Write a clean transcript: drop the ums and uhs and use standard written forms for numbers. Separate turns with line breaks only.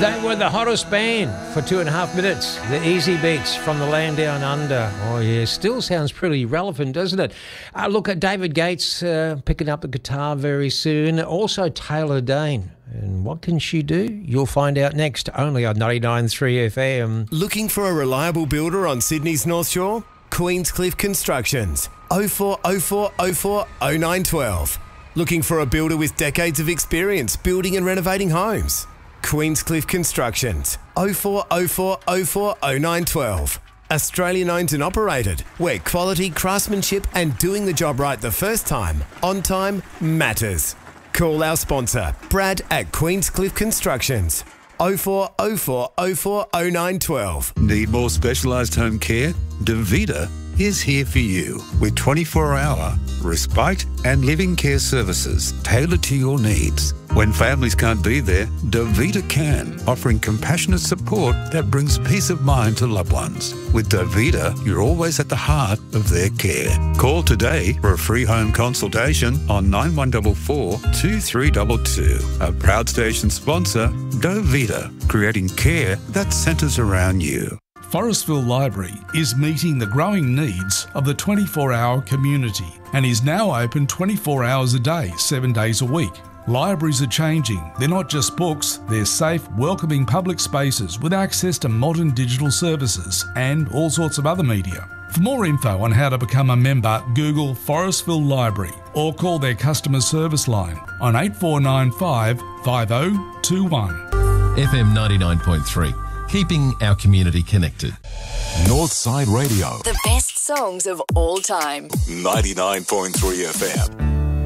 They were the hottest band for 2.5 minutes. The Easy Beats from the land down under. Oh, yeah, still sounds pretty relevant, doesn't it? Look at David Gates picking up the guitar very soon. Also Taylor Dane. And what can she do? You'll find out next, only on 99.3 FM.
Looking for a reliable builder on Sydney's North Shore? Queenscliff Constructions. 0404 04 0912. Looking for a builder with decades of experience building and renovating homes? Queenscliff Constructions. 0404 04 0912. Australian owned and operated, where quality, craftsmanship and doing the job right the first time, on time, matters. Call our sponsor, Brad at Queenscliff Constructions. 0404 04 0912.
Need more specialised home care? Davita is here for you with 24-hour respite and living care services tailored to your needs. When families can't be there, Davita can, offering compassionate support that brings peace of mind to loved ones. With Davita, you're always at the heart of their care. Call today for a free home consultation on 9144 2322. A proud station sponsor, Davita, creating care that centres around you.
Forestville Library is meeting the growing needs of the 24-hour community and is now open 24 hours a day, 7 days a week. Libraries are changing. They're not just books, they're safe, welcoming public spaces with access to modern digital services and all sorts of other media. For more info on how to become a member, Google Forestville Library or call their customer service line on 8495 5021.
FM 99.3. Keeping our community connected.
Northside Radio.
The best songs of all time.
99.3 FM.